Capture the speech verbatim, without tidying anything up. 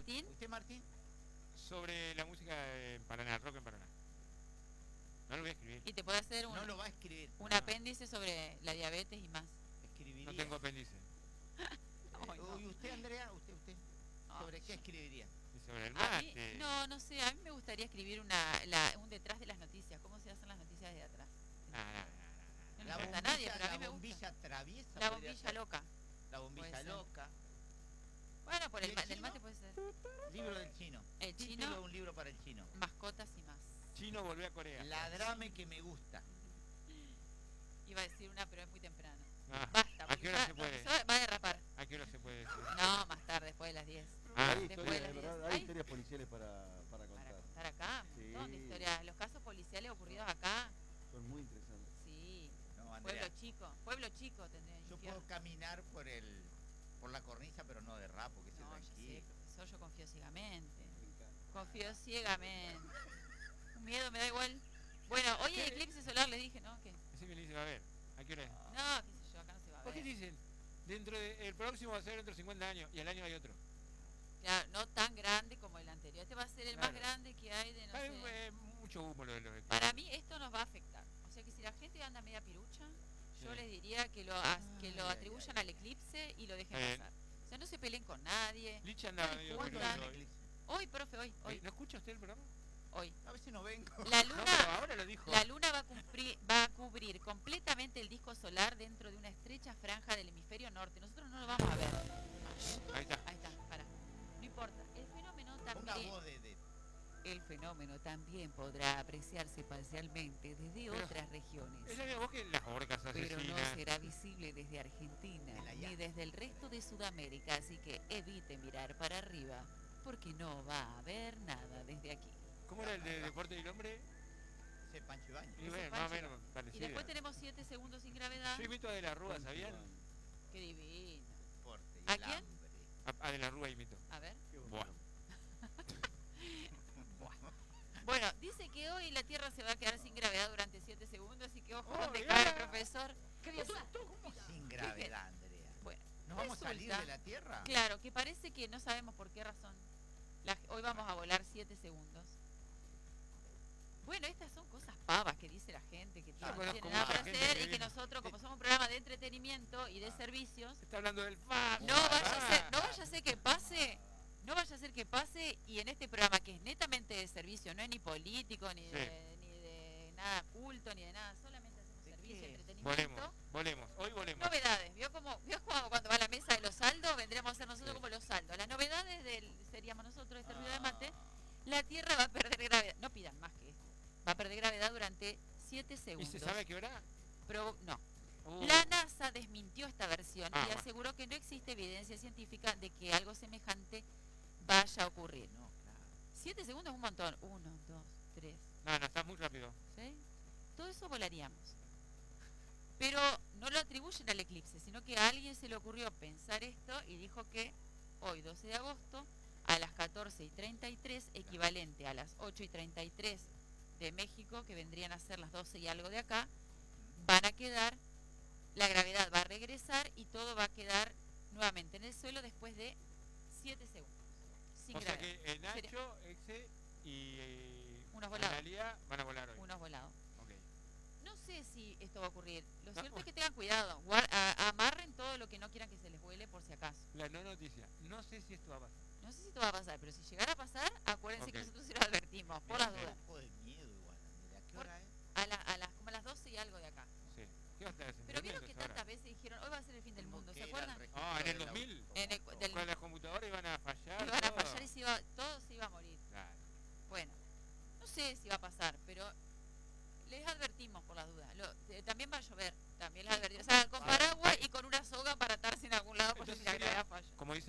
Martín? ¿Usted, Martín? Sobre la música en Paraná, rock en Paraná. No lo voy a escribir. Y te puede hacer un, No lo va a escribir. un No. apéndice sobre la diabetes y más. Escribiría. No tengo apéndice. Eh, Ay, no. ¿Y usted, Andrea? ¿Usted, usted? No, ¿Sobre qué yo- escribiría? Y sobre el A mí- mate. no, no sé, a mí me gustaría escribir una, la- un detrás de las noticias. ¿Cómo se hacen las noticias de atrás? Ah, no, no, no, No no. le La importa a bombilla, nadie, pero a mí la me bombilla gusta. traviesa. La podría bombilla ser. loca. La bombilla Puede ser. loca. Bueno, por ¿Y el, el ma- del chino? mate puede ser. Libro del chino. El Título chino, de un libro para el chino. mascotas y más. Chino volvió a Corea. Ladrame que me gusta. Iba a decir una, pero es muy temprano. Ah, Basta, ¿a porque qué hora ya- se puede? va va a derrapar. ¿A qué hora se puede decir? No, más tarde, después de las diez. Ah, hay después historias, de de las verdad, diez. hay Ay. historias policiales para, para Para contar. contar acá, un montón de Sí. historias. Los casos policiales ocurridos acá, Son muy interesantes. sí. No, Andrea. Pueblo chico, pueblo chico tendría Yo infierno. puedo caminar por el por la cornisa, pero no de rapo, que se No, ya sé, tranquilo. profesor, yo confío ciegamente. Me encanta. Confío ciegamente. Un miedo, me da igual. Bueno, hoy hay ¿Qué? eclipse solar, les dije, ¿no? ¿Qué? Ese me dice, a ver, ¿a qué hora es? No, qué sé yo, acá no se va a ¿Por qué ver. dicen? Dentro de, el próximo va a ser dentro de cincuenta años y al año hay otro. Claro, no tan grande como el anterior. Este va a ser el Claro. más grande que hay de, no Hay, sé. eh, mucho humo lo de los Para mí esto nos va a afectar. O sea que si la gente anda media pirucha, yo Sí. les diría que lo, as- que lo Ay, ay, atribuyan ay. al eclipse y lo dejen Está bien. pasar. O sea, no se peleen con nadie. Licha andaba No medio discutan. ¿Cuándo es el peludo hoy. eclipse? Hoy, profe, hoy, Eh, hoy, ¿No escucha usted el programa? hoy. A veces no vengo. La No, luna, pero ahora lo dijo. la luna va a, cumplir, va a cubrir completamente el disco solar dentro de una estrecha franja del hemisferio norte. Nosotros no lo vamos a ver. Ahí está. Ahí está, para. No importa. El fenómeno Una también. voz de, de- El fenómeno también podrá apreciarse parcialmente desde Pero- otras regiones. Es la misma voz que las orcas Pero no asesinas. será visible desde Argentina En allá. ni desde el resto de Sudamérica, así que evite mirar para arriba, porque no va a haber nada desde aquí. ¿Cómo era el de Deporte del Hombre? ese Pancho Ibañez. Y Ese bueno, más o Pancho. menos Y parecido. después tenemos siete segundos sin gravedad. Yo imito a De la Rúa, ¿sabían? Qué divino. Deporte y ¿A el quién? hambre. A, a De la Rúa imito. A ver. Qué bonito. Buah. Bueno, dice que hoy la Tierra se va a quedar sin gravedad durante siete segundos, así que ojo Oh, donde mirá. cae, profesor. Sin gravedad, Andrea. Bueno, ¿Nos vamos a salir resulta- de la Tierra? Claro, que parece que no sabemos por qué razón. La- hoy vamos a volar siete segundos. Bueno, estas son cosas pavas que dice la gente, que Yo tiene- no conozco tiene nada mucha para gente hacer que y que viene- nosotros, como somos un programa de entretenimiento y de Ah. servicios, Está hablando del F A. no vaya a ser, no vaya a ser que pase, no vaya a ser que pase y en este programa que es netamente de servicio, no es ni político, ni, Sí. de, ni de nada culto, ni de nada, solamente hacemos ¿De servicio, qué? entretenimiento. Volemos, volemos. Hoy volemos. Novedades, ¿vio cómo, vio cómo cuando va a la mesa de los saldos? Vendremos a ser nosotros Sí. como los saldos. Las novedades del, seríamos nosotros, este ruido de mate. Ah. La Tierra va a perder gravedad, no pidan más que esto, va a perder gravedad durante siete ¿Y segundos. se sabe a qué hora? Provo- no. Uh, La NASA desmintió esta versión Ah, y bueno. aseguró que no existe evidencia científica de que algo semejante vaya a ocurrir. No, claro. Siete segundos es un montón. Uno, dos, tres, No, no, está muy rápido. ¿sí? Todo eso volaríamos. Pero no lo atribuyen al eclipse, sino que a alguien se le ocurrió pensar esto y dijo que hoy, doce de agosto, a las catorce y treinta y tres, equivalente a las ocho y treinta y tres de México, que vendrían a ser las doce y algo de acá, van a quedar, la gravedad va a regresar y todo va a quedar nuevamente en el suelo después de siete segundos. Sin O sea gravedad. que eh, Sería- Nacho, Exe y eh, Unos volados. Analia van a volar hoy. Unos volados. Ok. No sé si esto va a ocurrir. Lo Ah, cierto es bueno. que tengan cuidado. Guar- a- amarren todo lo que no quieran que se les vuele por si acaso. La no noticia. No sé si esto va a pasar. No sé si esto va a pasar, pero si llegara a pasar, acuérdense que Ok. nosotros se lo advertimos, por Me las da dudas. un poco de miedo igual, Andrea. ¿Qué Por- hora es? A, la- a las, como a las doce y algo de acá. Sí. ¿Qué va a estar Pero vieron haciendo que esa hora? tantas veces dijeron, hoy va a ser el fin del Tengo mundo, que ¿se ir al acuerdan? registro Ah, en el del dos mil. auto. En el- del- Con las computadoras iban a fallar. Iban a todo. fallar y se iba, todo se iba a morir. Claro. Bueno, no sé si va a pasar, pero les advertimos por las dudas. Lo- eh, también va a llover, también les advertimos. O sea, con Ah, paraguas ay. y con una soga para atarse en algún lado por si Entonces la sería- gravedad falla. Como dice